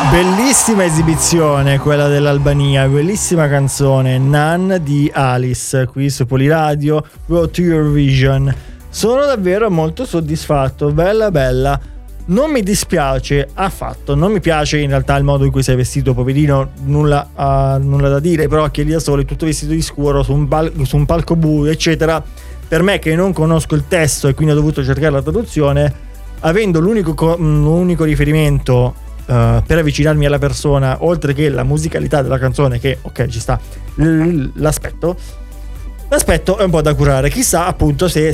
Bellissima esibizione quella dell'Albania, bellissima canzone Nan di Alice qui su Poliradio, Road to Eurovision. Sono davvero molto soddisfatto, bella. Non mi dispiace affatto, non mi piace in realtà il modo in cui sei vestito, poverino, nulla da dire, però che lì da solo, tutto vestito di scuro su un palco buio, eccetera. Per me che non conosco il testo e quindi ho dovuto cercare la traduzione, avendo l'unico riferimento per avvicinarmi alla persona, oltre che la musicalità della canzone, che ok ci sta, l'aspetto è un po' da curare. Chissà appunto se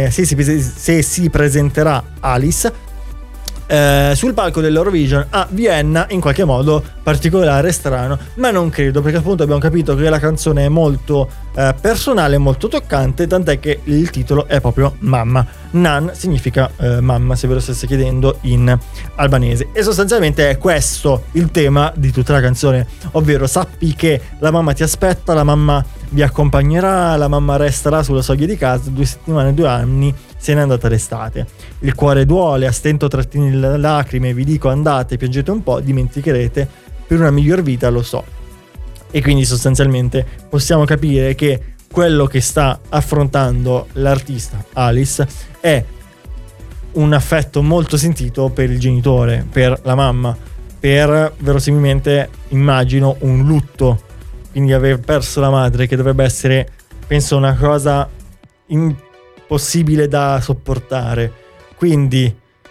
si presenterà Alice sul palco dell'Eurovision a Vienna in qualche modo particolare, strano, ma non credo, perché appunto abbiamo capito che la canzone è molto personale, molto toccante, tant'è che il titolo è proprio Mamma. Nan significa mamma, se ve lo stesse chiedendo, in albanese, e sostanzialmente è questo il tema di tutta la canzone, ovvero sappi che la mamma ti aspetta, la mamma vi accompagnerà, la mamma resterà sulla soglia di casa 2 settimane, 2 anni, se n'è andata l'estate. Il cuore duole, a stento trattieni le lacrime, vi dico andate, piangete un po', dimenticherete, per una miglior vita lo so. E quindi sostanzialmente possiamo capire che quello che sta affrontando l'artista Alice è un affetto molto sentito per il genitore, per la mamma, per verosimilmente, immagino, un lutto, quindi aver perso la madre, che dovrebbe essere, penso, una cosa impossibile da sopportare. Quindi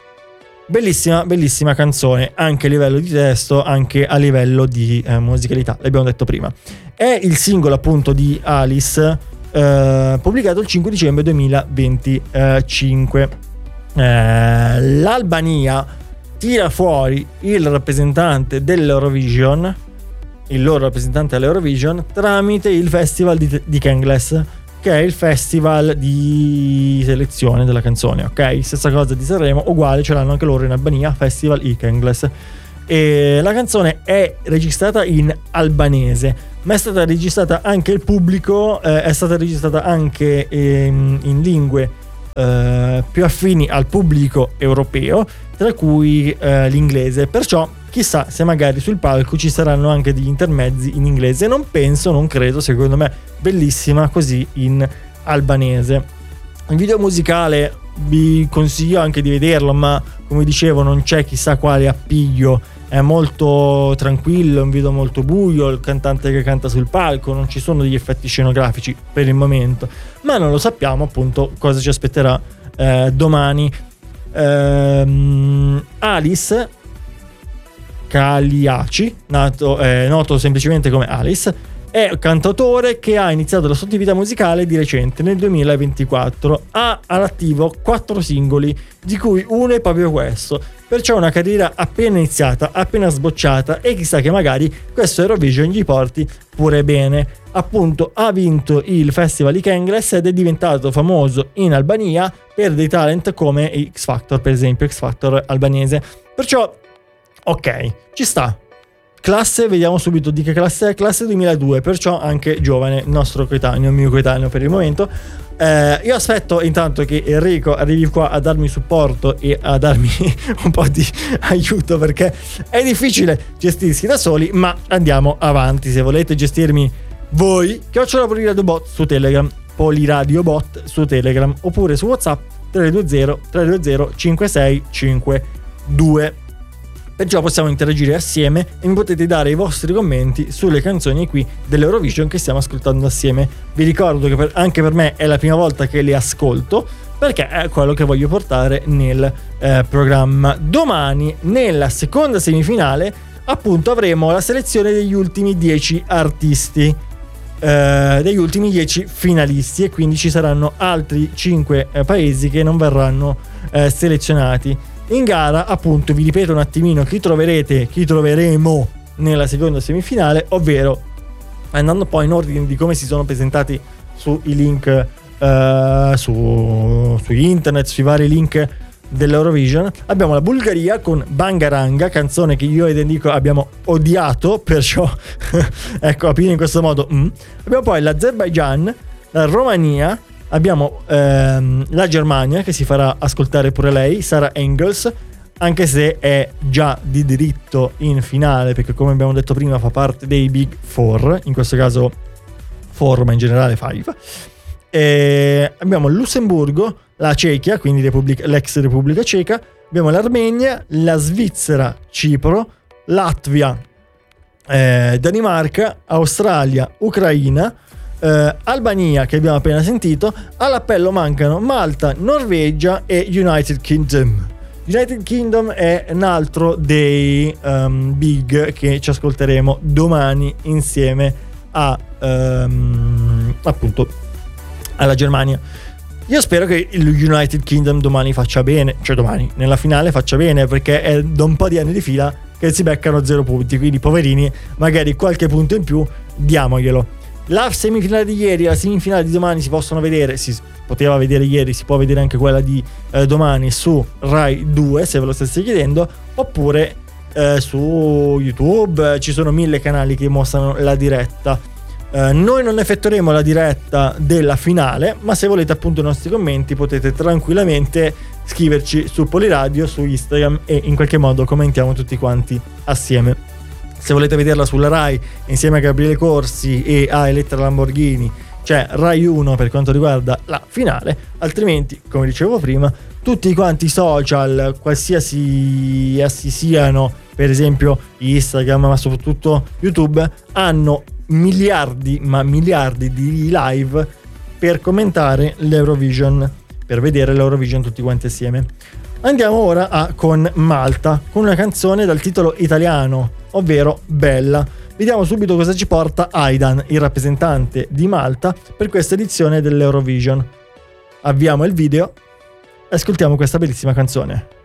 bellissima canzone, anche a livello di testo, anche a livello di musicalità, l'abbiamo detto prima. È il singolo appunto di Alice, pubblicato il 5 dicembre 2025. L'Albania tira fuori il rappresentante dell'Eurovision, il loro rappresentante all'Eurovision, tramite il festival di Këngës, che è il festival di selezione della canzone, ok? Stessa cosa di Sanremo, uguale, ce l'hanno anche loro in Albania, Festival i Këngës. E la canzone è registrata in albanese, ma è stata registrata anche il pubblico, è stata registrata anche in lingue più affini al pubblico europeo, tra cui l'inglese. Perciò chissà se magari sul palco ci saranno anche degli intermezzi in inglese. Non credo, secondo me bellissima così in albanese. Il video musicale vi consiglio anche di vederlo, ma come dicevo non c'è chissà quale appiglio, è molto tranquillo, è un video molto buio, il cantante che canta sul palco, non ci sono degli effetti scenografici per il momento, ma non lo sappiamo appunto cosa ci aspetterà domani. Alice Kaliachi, noto semplicemente come Alice, è un cantautore che ha iniziato la sua attività musicale di recente, nel 2024. Ha all'attivo 4 singoli, di cui uno è proprio questo. Perciò una carriera appena iniziata, appena sbocciata, e chissà che magari questo Eurovision gli porti pure bene. Appunto ha vinto il festival di Këngës ed è diventato famoso in Albania per dei talent come X Factor, per esempio, X Factor albanese. Perciò ok, ci sta. Classe, vediamo subito di che classe è. Classe 2002, perciò anche giovane, nostro coetaneo, mio coetaneo per il momento. Io aspetto intanto che Enrico arrivi qua a darmi supporto e a darmi un po' di aiuto, perché è difficile gestirsi da soli, ma andiamo avanti. Se volete gestirmi voi, @Poliradiobot su Telegram, Poliradiobot su Telegram, oppure su WhatsApp 320 5652. Perciò possiamo interagire assieme e mi potete dare i vostri commenti sulle canzoni qui dell'Eurovision che stiamo ascoltando assieme. Vi ricordo che anche per me è la prima volta che le ascolto, perché è quello che voglio portare nel programma. Domani, nella seconda semifinale, appunto avremo la selezione degli ultimi 10 artisti, degli ultimi 10 finalisti, e quindi ci saranno altri 5 paesi che non verranno selezionati. In gara, appunto, vi ripeto un attimino chi troveremo nella seconda semifinale, ovvero andando poi in ordine di come si sono presentati sui link su internet, sui vari link dell'Eurovision. Abbiamo la Bulgaria con Bangaranga, canzone che io ed Enrico abbiamo odiato, perciò ecco, aprile in questo modo. Abbiamo poi l'Azerbaijan, la Romania, abbiamo la Germania che si farà ascoltare pure lei, Sarah Engels, anche se è già di diritto in finale, perché come abbiamo detto prima fa parte dei Big Four, in questo caso 4 ma in generale 5. Abbiamo il Lussemburgo, la Cechia, quindi l'ex Repubblica Ceca, abbiamo l'Armenia, la Svizzera, Cipro, Latvia, Danimarca, Australia, Ucraina, Albania che abbiamo appena sentito. All'appello mancano Malta, Norvegia e United Kingdom. United Kingdom è un altro dei big che ci ascolteremo domani insieme a appunto alla Germania. Io spero che il United Kingdom domani faccia bene, cioè domani nella finale faccia bene, perché è da un po' di anni di fila che si beccano 0 punti, quindi poverini, magari qualche punto in più diamoglielo. La semifinale di ieri e la semifinale di domani si possono vedere, si poteva vedere ieri, si può vedere anche quella di domani su Rai 2 se ve lo stesse chiedendo, oppure su YouTube, ci sono 1000 canali che mostrano la diretta. Noi non effettueremo la diretta della finale, ma se volete appunto i nostri commenti potete tranquillamente scriverci su Poliradio, su Instagram, e in qualche modo commentiamo tutti quanti assieme. Se volete vederla sulla Rai insieme a Gabriele Corsi e a Elettra Lamborghini, c'è Rai 1 per quanto riguarda la finale, altrimenti, come dicevo prima, tutti quanti i social, qualsiasi essi siano, per esempio Instagram, ma soprattutto YouTube, hanno miliardi di live per commentare l'Eurovision, per vedere l'Eurovision tutti quanti assieme. Andiamo ora con Malta, con una canzone dal titolo italiano, ovvero Bella. Vediamo subito cosa ci porta Aidan, il rappresentante di Malta, per questa edizione dell'Eurovision. Avviamo il video e ascoltiamo questa bellissima canzone.